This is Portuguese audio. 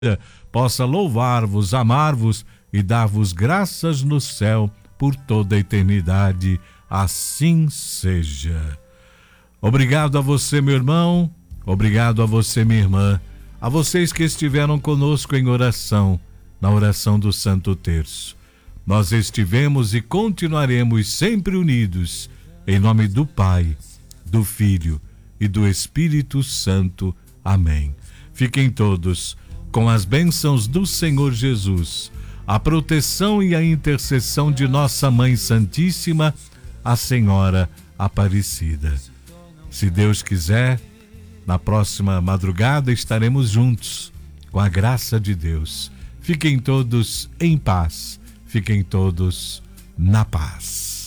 possa louvar-vos, amar-vos e dar-vos graças no céu por toda a eternidade. Assim seja. Obrigado a você, meu irmão. Obrigado a você, minha irmã. A vocês que estiveram conosco em oração, na oração do Santo Terço. Nós estivemos e continuaremos sempre unidos, em nome do Pai, do Filho e do Espírito Santo. Amém. Fiquem todos com as bênçãos do Senhor Jesus, a proteção e a intercessão de nossa Mãe Santíssima, a Senhora Aparecida. Se Deus quiser, na próxima madrugada estaremos juntos, com a graça de Deus. Fiquem todos em paz, fiquem todos na paz.